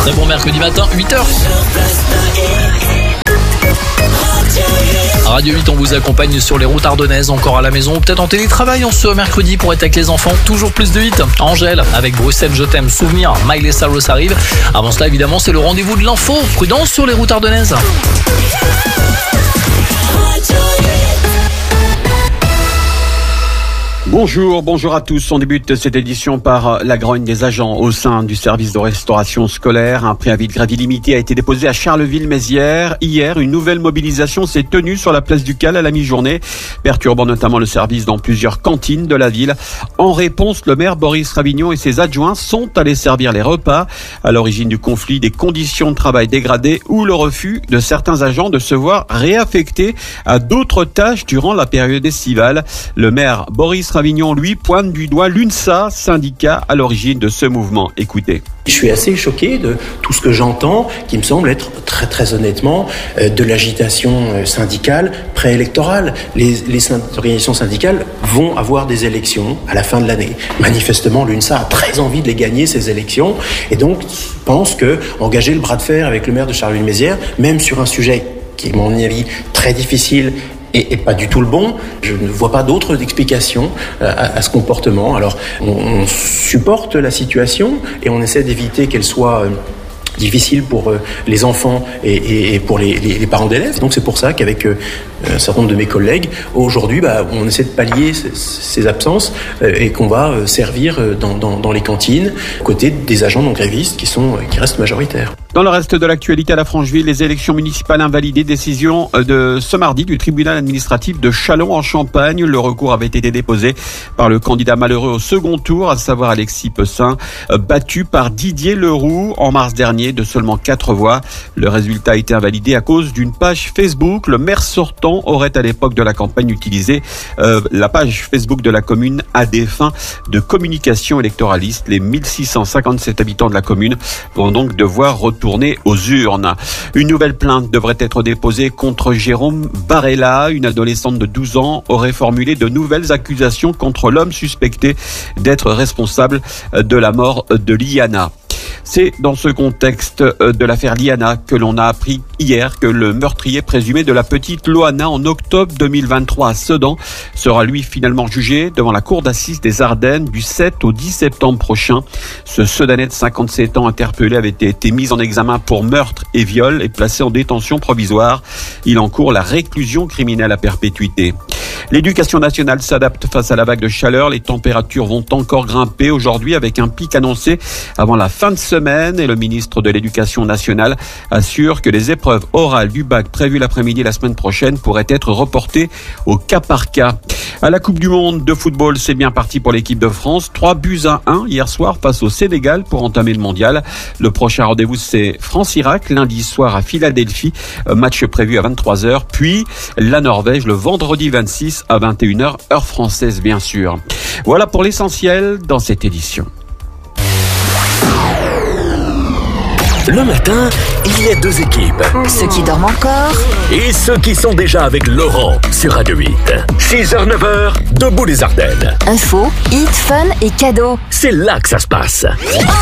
Très bon mercredi matin, 8h. Radio 8, on vous accompagne sur les routes ardennaises, encore à la maison, ou peut-être en télétravail en ce mercredi pour être avec les enfants. Toujours plus de 8. Angèle, avec Bruxelles, je t'aime, souvenir, Miley Cyrus arrive. Avant cela, évidemment, c'est le rendez-vous de l'info. Prudence sur les routes ardennaises. Bonjour à tous. On débute cette édition par la grogne des agents au sein du service de restauration scolaire. Un préavis de grève illimité a été déposé à Charleville-Mézières. Hier, une nouvelle mobilisation s'est tenue sur la place du Cal à la mi-journée, perturbant notamment le service dans plusieurs cantines de la ville. En réponse, le maire Boris Ravignon et ses adjoints sont allés servir les repas. À l'origine du conflit, des conditions de travail dégradées ou le refus de certains agents de se voir réaffectés à d'autres tâches durant la période estivale. Le maire Boris Ravignon, lui, pointe du doigt l'UNSA, syndicat à l'origine de ce mouvement. Écoutez. Je suis assez choqué de tout ce que j'entends, qui me semble être très honnêtement de l'agitation syndicale préélectorale. Les organisations syndicales vont avoir des élections à la fin de l'année. Manifestement, l'UNSA a très envie de les gagner, ces élections, et donc je pense que engager le bras de fer avec le maire de Charleville-Mézières, même sur un sujet qui est, à mon avis, très difficile, et pas du tout le bon. Je ne vois pas d'autre explication à ce comportement. Alors, on supporte la situation et on essaie d'éviter qu'elle soit difficile pour les enfants et pour les parents d'élèves. Donc c'est pour ça qu'avec un certain nombre de mes collègues, aujourd'hui, on essaie de pallier ces absences et qu'on va servir dans les cantines, aux côtés des agents non grévistes qui restent majoritaires. Dans le reste de l'actualité à la Francheville, les élections municipales invalidées, décision de ce mardi du tribunal administratif de Châlons-en-Champagne. Le recours avait été déposé par le candidat malheureux au second tour, à savoir Alexis Pessin, battu par Didier Leroux en mars dernier de seulement 4 voix. Le résultat a été invalidé à cause d'une page Facebook. Le maire sortant aurait à l'époque de la campagne utilisé la page Facebook de la commune à des fins de communication électoraliste. Les 1657 habitants de la commune vont donc devoir retourner aux urnes. Une nouvelle plainte devrait être déposée contre Jérôme Barella. Une adolescente de 12 ans aurait formulé de nouvelles accusations contre l'homme suspecté d'être responsable de la mort de Liana. C'est dans ce contexte de l'affaire Liana que l'on a appris hier que le meurtrier présumé de la petite Loana en octobre 2023 à Sedan sera lui finalement jugé devant la cour d'assises des Ardennes du 7 au 10 septembre prochain. Ce Sedanais de 57 ans interpellé avait été mis en examen pour meurtre et viol et placé en détention provisoire. Il encourt la réclusion criminelle à perpétuité. L'éducation nationale s'adapte face à la vague de chaleur. Les températures vont encore grimper aujourd'hui avec un pic annoncé avant la fin de semaine. Et le ministre de l'Éducation nationale assure que les épreuves orales du bac prévues l'après-midi la semaine prochaine pourraient être reportées au cas par cas. À la Coupe du Monde de football, c'est bien parti pour l'équipe de France. 3-1 hier soir face au Sénégal pour entamer le mondial. Le prochain rendez-vous, c'est France-Irak, lundi soir à Philadelphie. Match prévu à 23h. Puis la Norvège le vendredi 26 à 21h, heure française bien sûr. Voilà pour l'essentiel dans cette édition. Le matin, il y a 2 équipes. Ceux qui dorment encore Et ceux qui sont déjà avec Laurent sur Radio 8. 6h, 9h, debout les Ardennes. info, hit, fun et cadeaux. C'est là que ça se passe.